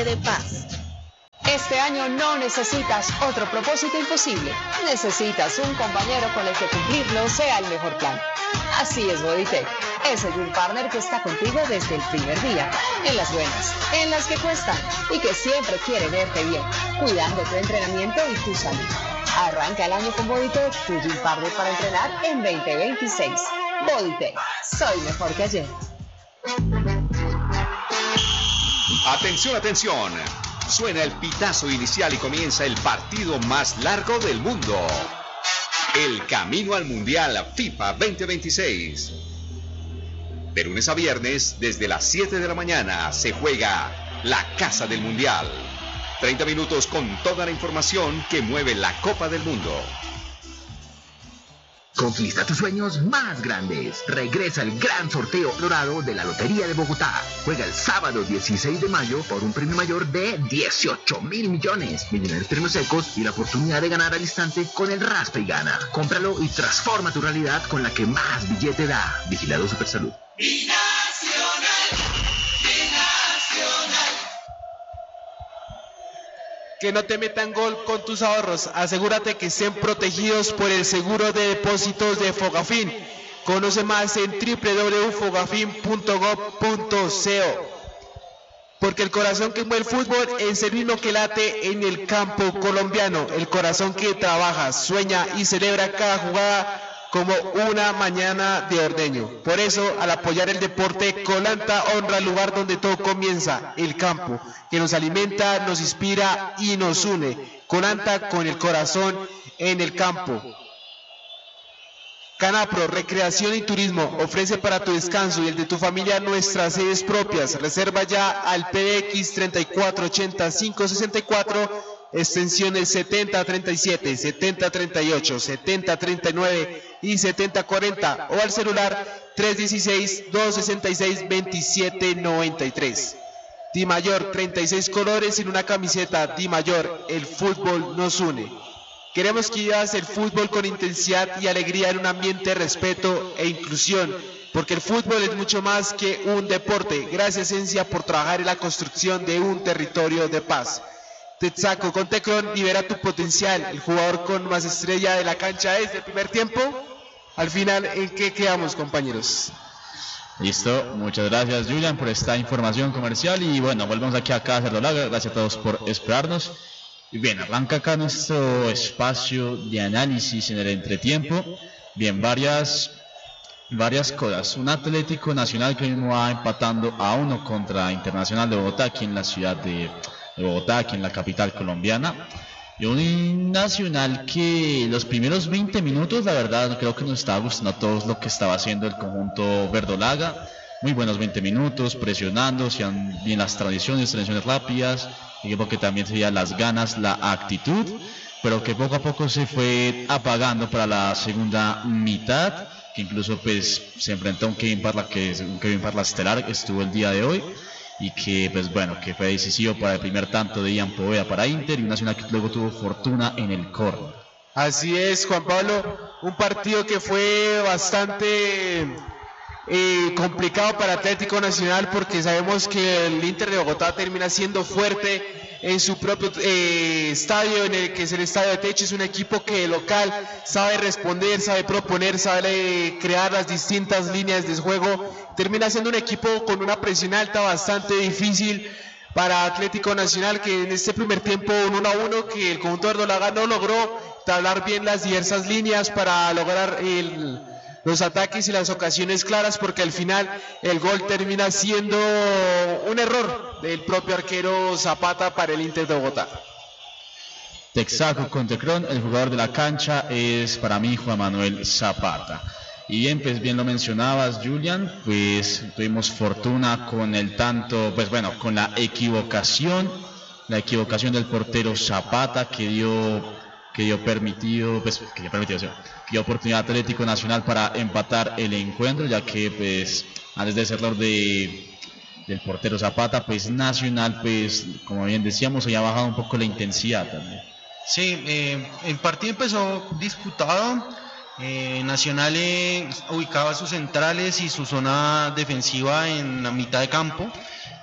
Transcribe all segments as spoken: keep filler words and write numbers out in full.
de paz. Este año no necesitas otro propósito imposible. Necesitas un compañero con el que cumplirlo sea el mejor plan. Así es Bodytech, ese gym partner que está contigo desde el primer día, en las buenas, en las que cuestan y que siempre quiere verte bien, cuidando tu entrenamiento y tu salud. Arranca el año con Bodytech, tu gym partner para entrenar en veinte veintiséis. Bodytech, soy mejor que ayer. Atención, atención. Suena el pitazo inicial y comienza el partido más largo del mundo. El camino al Mundial FIFA veinte veintiséis. De lunes a viernes, desde las siete de la mañana, se juega la Casa del Mundial. treinta minutos con toda la información que mueve la Copa del Mundo. Conquista tus sueños más grandes. Regresa el gran sorteo dorado de la Lotería de Bogotá. Juega el sábado dieciséis de mayo por un premio mayor de dieciocho mil millones. Millonarios premios secos y la oportunidad de ganar al instante con el Raspa y Gana. Cómpralo y transforma tu realidad con la que más billete da. Vigilado Supersalud. Binacional. Binacional. Que no te metan gol con tus ahorros. Asegúrate que estén protegidos por el seguro de depósitos de Fogafín. Conoce más en doble u doble u doble u punto fogafin punto gob punto co. Porque el corazón que mueve el fútbol es el mismo que late en el campo colombiano. El corazón que trabaja, sueña y celebra cada jugada como una mañana de ordeño. Por eso, al apoyar el deporte, Colanta honra el lugar donde todo comienza, el campo, que nos alimenta, nos inspira y nos une. Colanta con el corazón en el campo. Canapro, Recreación y Turismo, ofrece para tu descanso y el de tu familia nuestras sedes propias. Reserva ya al P D X treinta y cuatro ochenta, cinco sesenta y cuatro, extensiones setenta treinta y siete, setenta treinta y ocho, setenta treinta y nueve y setenta cuarenta o al celular tres dieciséis, dos sesenta y seis, veintisiete noventa y tres. Di Mayor, treinta y seis colores en una camiseta. Di Mayor, el fútbol nos une. Queremos que vivas el fútbol con intensidad y alegría en un ambiente de respeto e inclusión, porque el fútbol es mucho más que un deporte. Gracias, Esencia, por trabajar en la construcción de un territorio de paz. Texaco, con Tecron libera tu potencial. El jugador con más estrella de la cancha es el primer tiempo. Al final, ¿en qué quedamos, compañeros? Listo, muchas gracias, Julian, por esta información comercial. Y bueno, volvemos aquí a Casa Verdolaga. Gracias a todos por esperarnos. Y bien, arranca acá nuestro espacio de análisis en el entretiempo. Bien, varias, varias cosas. Un Atlético Nacional que mismo va empatando a uno contra Internacional de Bogotá, aquí en la ciudad de, de Bogotá, aquí en la capital colombiana. Y un Nacional que los primeros veinte minutos, la verdad, creo que nos estaba gustando a todos lo que estaba haciendo el conjunto verdolaga. Muy buenos veinte minutos, presionando, hacían bien las transiciones, transiciones rápidas. Equipo que también sería las ganas, la actitud, pero que poco a poco se fue apagando para la segunda mitad, que incluso pues se enfrentó a un Kevin Parla, que es un Kevin Parla estelar, que estuvo el día de hoy, y que pues bueno, que fue decisivo para el primer tanto de Ian Poveda para Inter, y un Nacional que luego tuvo fortuna en el córner. Así es, Juan Pablo, un partido que fue bastante Eh, complicado para Atlético Nacional, porque sabemos que el Inter de Bogotá termina siendo fuerte en su propio eh, estadio, en el que es el Estadio de Techo. Es un equipo que local sabe responder, sabe proponer, sabe crear las distintas líneas de juego. Termina siendo un equipo con una presión alta bastante difícil para Atlético Nacional, que en este primer tiempo un uno a uno que el conjunto verdolaga no logró tablar bien las diversas líneas para lograr el los ataques y las ocasiones claras, porque al final el gol termina siendo un error del propio arquero Zapata para el Inter de Bogotá. Texaco con Tecron, el jugador de la cancha es para mí Juan Manuel Zapata. Y bien, pues bien lo mencionabas, Julian, pues tuvimos fortuna con el tanto, pues bueno, con la equivocación, la equivocación del portero Zapata que dio que dio permitido, pues, que dio permitido, que dio oportunidad Atlético Nacional para empatar el encuentro, ya que pues antes de ese error de del portero Zapata, pues Nacional, pues como bien decíamos, había bajado un poco la intensidad también. Sí, eh, el partido empezó disputado, eh, Nacional eh, ubicaba sus centrales y su zona defensiva en la mitad de campo,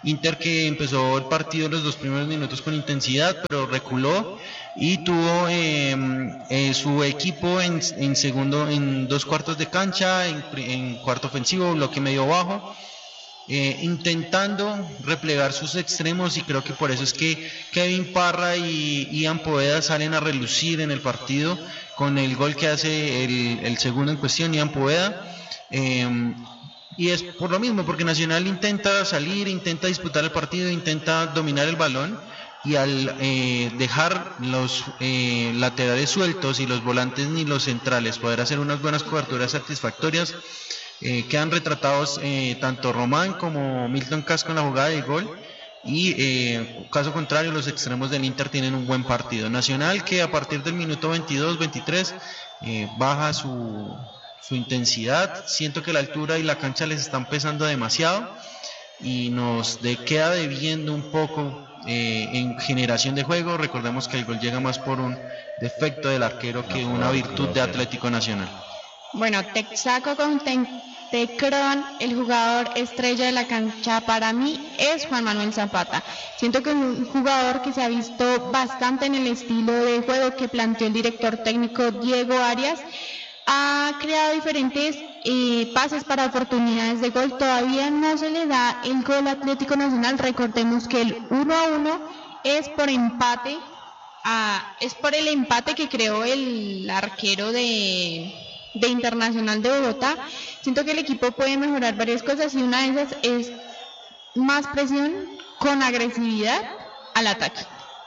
Inter que empezó el partido los dos primeros minutos con intensidad, pero reculó y tuvo eh, eh, su equipo en, en segundo, en dos cuartos de cancha, en, en cuarto ofensivo, bloque medio bajo, eh, intentando replegar sus extremos, y creo que por eso es que Kevin Parra y Ian Poveda salen a relucir en el partido con el gol que hace el, el segundo en cuestión, Ian Poveda. Eh, Y es por lo mismo, porque Nacional intenta salir, intenta disputar el partido, intenta dominar el balón, y al eh, dejar los eh, laterales sueltos y los volantes ni los centrales poder hacer unas buenas coberturas satisfactorias, eh, quedan retratados eh, tanto Román como Milton Casco en la jugada de gol, y eh, caso contrario los extremos del Inter tienen un buen partido. Nacional que a partir del minuto veintidós veintitrés eh, baja su... su intensidad, siento que la altura y la cancha les están pesando demasiado y nos de, queda debiendo un poco eh, en generación de juego. Recordemos que el gol llega más por un defecto del arquero que una virtud de Atlético Nacional. Bueno, Texaco con Tecron, el jugador estrella de la cancha para mí es Juan Manuel Zapata. Siento que es un jugador que se ha visto bastante en el estilo de juego que planteó el director técnico Diego Arias. Ha creado diferentes eh, pases para oportunidades de gol. Todavía no se le da el gol a Atlético Nacional. Recordemos que el uno a uno es por empate, a, es por el empate que creó el arquero de, de Internacional de Bogotá. Siento que el equipo puede mejorar varias cosas, y una de esas es más presión con agresividad al ataque.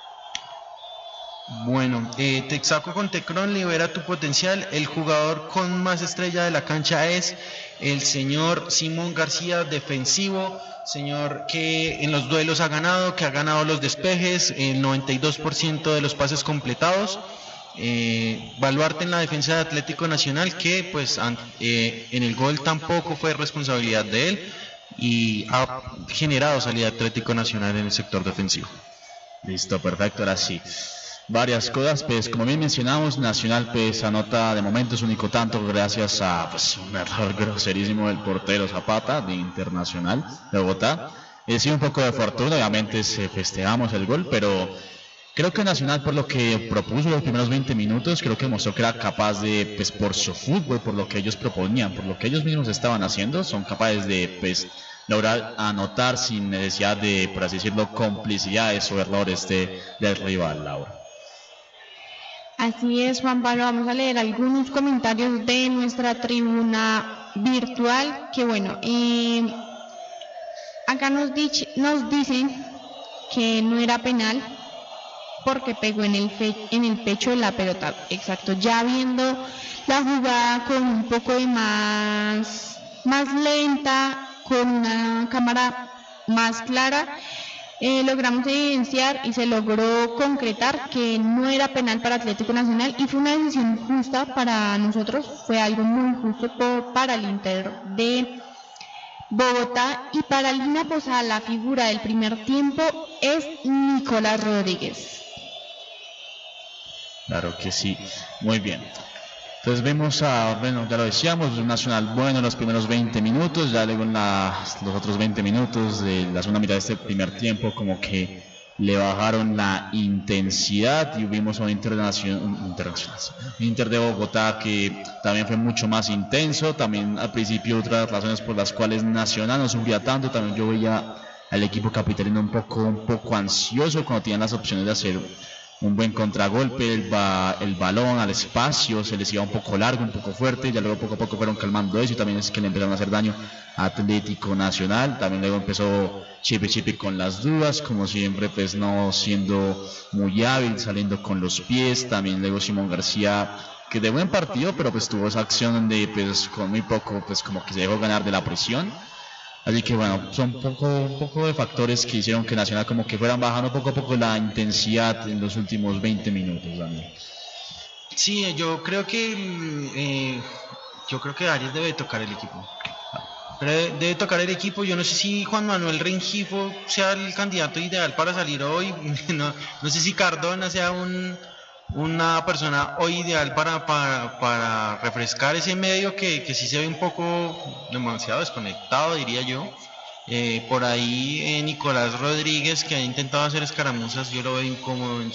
Bueno, eh, Texaco con Tecron, libera tu potencial. El jugador con más estrella de la cancha es el señor Simón García, defensivo, señor que en los duelos ha ganado, que ha ganado los despejes, el noventa y dos por ciento de los pases completados. Eh, baluarte en la defensa de Atlético Nacional, que pues an, eh, en el gol tampoco fue responsabilidad de él, y ha generado salida Atlético Nacional en el sector defensivo. Listo, perfecto, ahora sí. Varias cosas, pues como bien mencionamos, Nacional pues anota de momento su único tanto gracias a pues, un error groserísimo del portero Zapata de Internacional de Bogotá. Ha sido un poco de fortuna, obviamente se festejamos el gol, pero creo que Nacional, por lo que propuso los primeros veinte minutos, creo que mostró que era capaz de, pues por su fútbol, por lo que ellos proponían, por lo que ellos mismos estaban haciendo, son capaces de pues lograr anotar sin necesidad de, por así decirlo, complicidades o errores de, del rival, Laura. Así es, Juan Pablo, vamos a leer algunos comentarios de nuestra tribuna virtual, que bueno, eh, acá nos, dich- nos dicen que no era penal porque pegó en el, fe- en el pecho de la pelota. Exacto, ya viendo la jugada con un poco de más, más lenta, con una cámara más clara, Eh, logramos evidenciar y se logró concretar que no era penal para Atlético Nacional, y fue una decisión justa para nosotros, fue algo muy justo por, para el Inter de Bogotá. Y para Lina Posada, la figura del primer tiempo es Nicolás Rodríguez. Claro que sí, muy bien. Entonces vemos a, bueno, ya lo decíamos, Nacional bueno en los primeros veinte minutos, ya luego en la, los otros veinte minutos de la segunda mitad de este primer tiempo como que le bajaron la intensidad, y vimos a un internacional, internacional, Inter de Bogotá que también fue mucho más intenso. También al principio otras razones por las cuales Nacional no sufría tanto, también yo veía al equipo capitalino un poco, un poco ansioso cuando tenían las opciones de hacer un buen contragolpe, el, ba, el balón al espacio se les iba un poco largo, un poco fuerte, ya luego poco a poco fueron calmando eso, y también es que le empezaron a hacer daño a Atlético Nacional. También luego empezó Chipe Chipe con las dudas, como siempre, pues no siendo muy hábil, saliendo con los pies. También luego Simón García, que de buen partido, pero pues tuvo esa acción donde pues con muy poco, pues como que se dejó ganar de la presión. Así que bueno, son un poco, un poco de factores que hicieron que Nacional como que fueran bajando poco a poco la intensidad en los últimos veinte minutos, Daniel. Sí, yo creo que eh, yo creo que Arias debe tocar el equipo. Pero debe tocar el equipo. Yo no sé si Juan Manuel Rengifo sea el candidato ideal para salir hoy. No, no sé si Cardona sea un una persona hoy ideal para, para, para refrescar ese medio que, que sí se ve un poco demasiado desconectado, diría yo. Eh, por ahí eh, Nicolás Rodríguez, que ha intentado hacer escaramuzas, yo lo veo incómodo en